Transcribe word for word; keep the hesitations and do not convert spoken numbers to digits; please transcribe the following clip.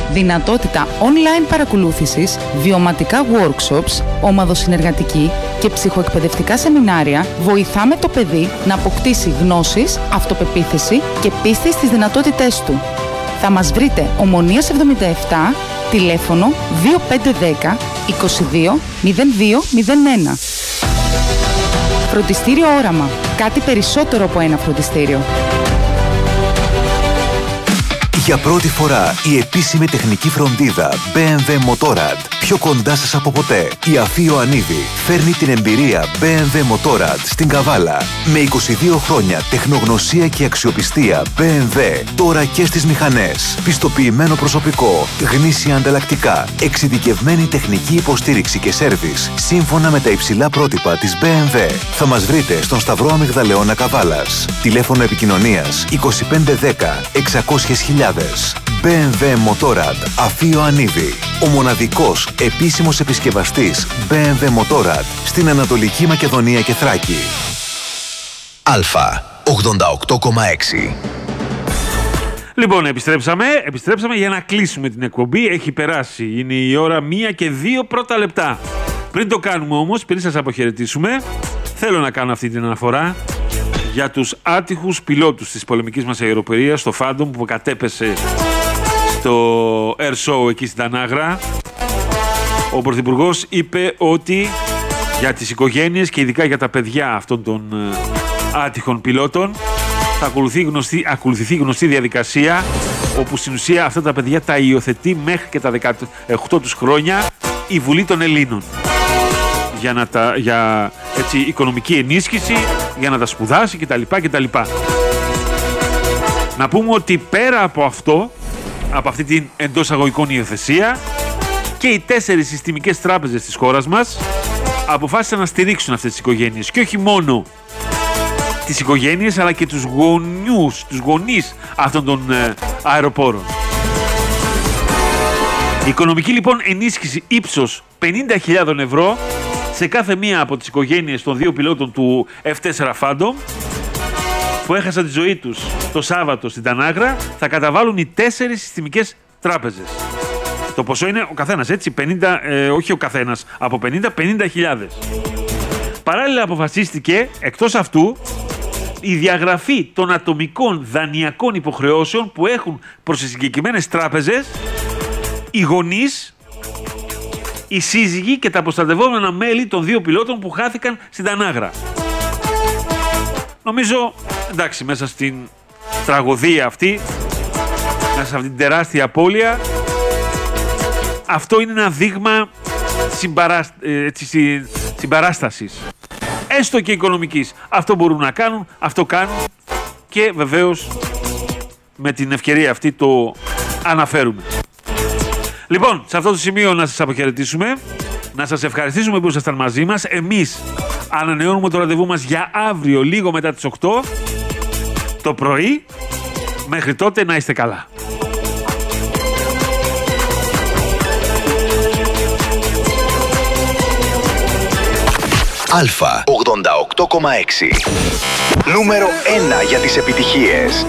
Δυνατότητα online παρακολούθησης, βιωματικά workshops, ομαδοσυνεργατική και ψυχοεκπαιδευτικά σεμινάρια βοηθάμε το παιδί να αποκτήσει γνώσεις, αυτοπεποίθηση και πίστη στις δυνατότητές του. Θα μας βρείτε Ομονίας εβδομήντα επτά, τηλέφωνο δύο πέντε ένα μηδέν είκοσι δύο μηδέν δύο μηδέν ένα. Φροντιστήριο Όραμα. Κάτι περισσότερο από ένα φροντιστήριο. Για πρώτη φορά η επίσημη τεχνική φροντίδα μπι εμ ντάμπλιου Motorrad. Πιο κοντά σας από ποτέ. Η Αφή Ιωαννίδη φέρνει την εμπειρία μπι εμ ντάμπλιου Motorrad στην Καβάλα. Με είκοσι δύο χρόνια τεχνογνωσία και αξιοπιστία μπι εμ ντάμπλιου. Τώρα και στις μηχανές. Πιστοποιημένο προσωπικό. Γνήσια ανταλλακτικά. Εξειδικευμένη τεχνική υποστήριξη και σέρβις. Σύμφωνα με τα υψηλά πρότυπα της μπι εμ ντάμπλιου. Θα μας βρείτε στον Σταυρό Αμυγδαλεώνα Καβάλας. Τηλέφωνο επικοινωνίας είκοσι πέντε δέκα εξακόσιες χιλιάδες. μπι εμ ντάμπλιου Motorrad Αφή Ιωαννίδη. Ο μοναδικός επίσημος επισκευαστής μπι εμ ντάμπλιου Motorrad στην Ανατολική Μακεδονία και Θράκη. Αλφα ογδόντα οκτώ κόμμα έξι. Λοιπόν, επιστρέψαμε, επιστρέψαμε για να κλείσουμε την εκπομπή. Έχει περάσει, είναι η ώρα μία και δύο πρώτα λεπτά. Πριν το κάνουμε όμως, πριν σας αποχαιρετήσουμε, θέλω να κάνω αυτή την αναφορά για τους άτυχους πιλότους της πολεμικής μας αεροπορίας στο Phantom που κατέπεσε στο Air Show εκεί στην Τανάγρα. Ο Πρωθυπουργός είπε ότι για τις οικογένειες και ειδικά για τα παιδιά αυτών των άτυχων πιλότων θα ακολουθεί γνωστή, ακολουθηθεί γνωστή διαδικασία όπου στην ουσία αυτά τα παιδιά τα υιοθετεί μέχρι και τα δεκαοκτώ τους χρόνια η Βουλή των Ελλήνων για, να τα, για έτσι, οικονομική ενίσχυση, για να τα σπουδάσει κτλ. κτλ. Να πούμε ότι πέρα από αυτό, από αυτή την εντός αγωγικών υιοθεσία, και οι τέσσερις συστημικές τράπεζες της χώρας μας αποφάσισαν να στηρίξουν αυτές τις οικογένειες. Και όχι μόνο τις οικογένειες, αλλά και τους γονιούς, τους γονείς αυτών των ε, αεροπόρων. Η οικονομική λοιπόν ενίσχυση ύψος πενήντα χιλιάδες ευρώ σε κάθε μία από τις οικογένειες των δύο πιλότων του εφ τέσσερα Phantom που έχασαν τη ζωή τους το Σάββατο στην Τανάγρα, θα καταβάλουν οι τέσσερις συστημικές τράπεζες. Το ποσό είναι ο καθένας, έτσι, πενήντα, ε, όχι ο καθένας, από πενήντα, πενήντα χιλιάδες. Παράλληλα αποφασίστηκε, εκτός αυτού, η διαγραφή των ατομικών δανειακών υποχρεώσεων που έχουν προς τις συγκεκριμένες τράπεζες οι γονείς, οι σύζυγοι και τα αποστρατευόμενα μέλη των δύο πιλότων που χάθηκαν στην Τανάγρα. Νομίζω, εντάξει, μέσα στην τραγωδία αυτή, μέσα σε αυτή την τεράστια απώλεια, αυτό είναι ένα δείγμα συμπαράσ... έτσι, συμπαράστασης, έστω και οικονομικής. Αυτό μπορούν να κάνουν, αυτό κάνουν και βεβαίως με την ευκαιρία αυτή το αναφέρουμε. Λοιπόν, σε αυτό το σημείο να σας αποχαιρετήσουμε, να σας ευχαριστήσουμε που ήσασταν μαζί μας. Εμείς ανανεώνουμε το ραντεβού μας για αύριο λίγο μετά τις οκτώ το πρωί. Μέχρι τότε να είστε καλά. Αλφα ογδόντα οκτώ κόμμα έξι. Νούμερο ένα για τις επιτυχίες.